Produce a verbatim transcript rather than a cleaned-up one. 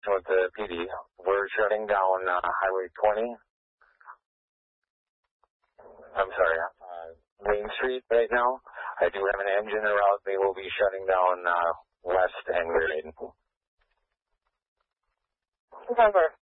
connection with the P D. We're shutting down uh, Highway twenty. I'm sorry, uh, Main Street right now. I do have an engine route. They will be shutting down uh, West and Grade. Remember.